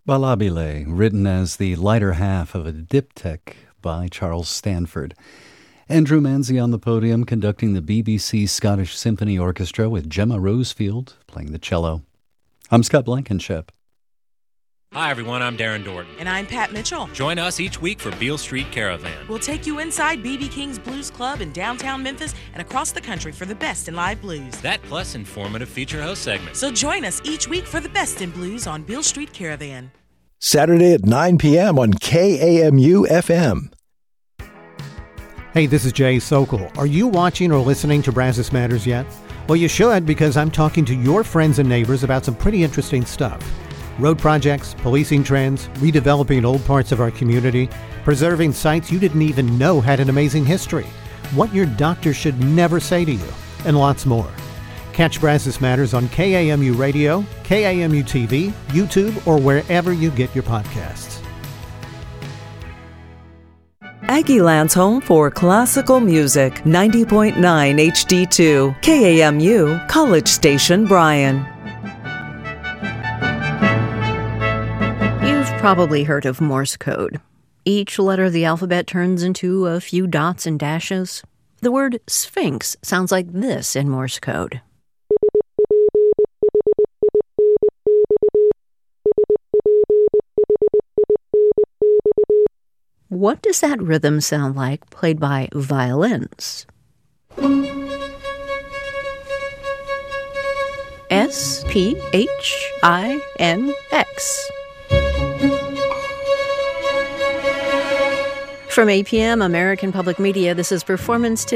Ballabile, written as the lighter half of a diptych by Charles Stanford. Andrew Manzi on the podium conducting the BBC Scottish Symphony Orchestra with Gemma Rosefield playing the cello. I'm Scott Blankenship. Hi everyone, I'm Darren Dorton. And I'm Pat Mitchell. Join us each week for Beale Street Caravan. We'll take you inside B.B. King's Blues Club in downtown Memphis and across the country for the best in live blues. That plus informative feature host segments. So join us each week for the best in blues on Beale Street Caravan. Saturday at 9 p.m. on KAMU-FM. Hey, this is Jay Sokol. Are you watching or listening to Brazos Matters yet? Well, you should, because I'm talking to your friends and neighbors about some pretty interesting stuff. Road projects, policing trends, redeveloping old parts of our community, preserving sites you didn't even know had an amazing history, what your doctor should never say to you, and lots more. Catch Brazos Matters on KAMU Radio, KAMU TV, YouTube, or wherever you get your podcasts. Aggieland's home for classical music, 90.9 HD2, KAMU, College Station, Bryan. You've probably heard of Morse code. Each letter of the alphabet turns into a few dots and dashes. The word Sphinx sounds like this in Morse code. What does that rhythm sound like played by violins? S-P-H-I-N-X. From APM, American Public Media, this is Performance Today.